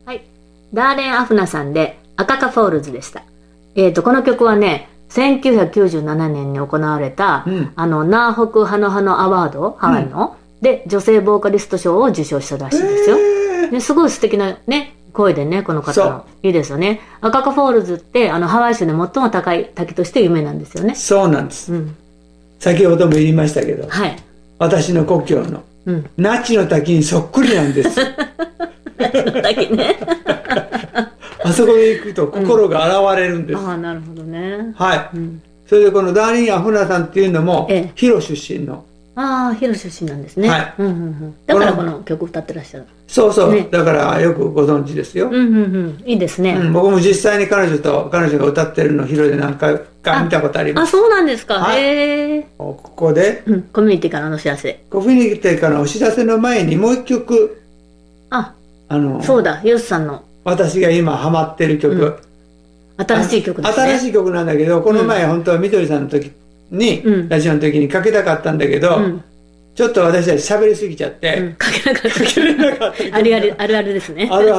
はい。ダーレン・アフナさんで赤カフォールズでした。この曲はね、1997年に行われた、ナーホク・ハノハノアワード、ハワイの、で、女性ボーカリスト賞を受賞したらしいですよ。すごい素敵なね、声でね、この方の。いいですよね。赤カフォールズって、ハワイ州で最も高い滝として有名なんですよね。 そうなんです。先ほども言いましたけど、 はい。 私の故郷の、那智の滝にそっくりなんです。 那智の滝ね。 あそこに行くと心が現れるんです。 ああ、なるほどね。 はい。それでこのダーリン・アフナさんっていうのも、ヒロ出身の。 ああ、ヒロ出身なんですね。はい。だからこの曲歌ってらっしゃる。 そうそう。だからよくご存知ですよ。 いいですね。 僕も実際に彼女が歌ってるのをヒロで何回か見たことあります。 あ、そうなんですか。へえ。 ここで、 コミュニティからのお知らせ。 コミュニティからのお知らせの前にもう一曲。 そうだ、ヨスさんの。 私が今ハマってる曲。 新しい曲ですね。 新しい曲なんだけど、この前本当はみどりさんの時に、ラジオの時にかけたかったんだけど、ちょっと私たち喋りすぎちゃって、 かけなかった。あるあるですね。 ある。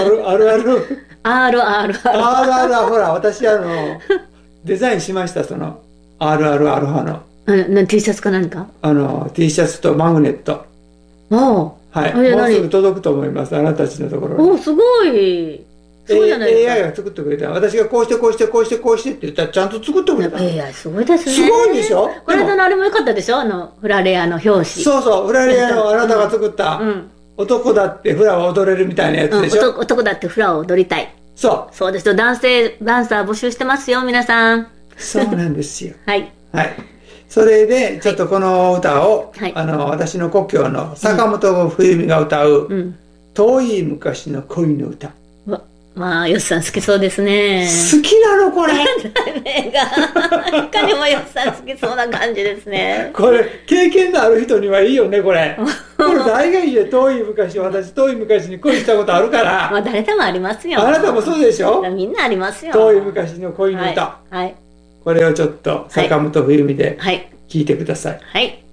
ほら、私デザインしました、その、RRR の。T シャツか何か T シャツとマグネット。はい。もうすぐ届くと思います、あなたたちのところに。 お、すごい。そうじゃないですか。 AI が作ってくれた。私がこうしてって言ったらちゃんと作ってくれた。 AI すごいですね。 すごいでしょ。 これのあれも良かったでしょ、フラレアの表紙。 そうそう、フラレアのあなたが作った、男だってフラは踊れるみたいなやつでしょ。 男だってフラを踊りたい。そうですよ。男性ダンサー募集してますよ、皆さん。 そうなんですよ。 はい。 はい。それで、ちょっとこの歌を、私の故郷の坂本冬美が歌う、遠い昔の恋の歌。 まあ、ヨスさん好きそうですね。 好きなのこれ。 題名が。いかにもヨスさん好きそうな感じですね。 これ、経験のある人にはいいよね、これ。これ大概で遠い昔、私遠い昔に恋したことあるから。 まあ、誰でもありますよ。 あなたもそうでしょ。 みんなありますよ。 遠い昔の恋の歌。 はい。 これをちょっと坂本冬美で聴いてください。 はい。